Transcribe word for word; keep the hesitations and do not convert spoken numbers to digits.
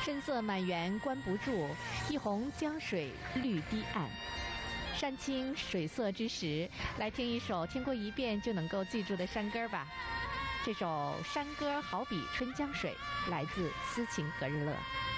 深色满园关不住，一泓江水绿堤岸。山清水色之时，来听一首听过一遍就能够记住的山歌吧。这首山歌好比春江水，来自斯琴格日乐。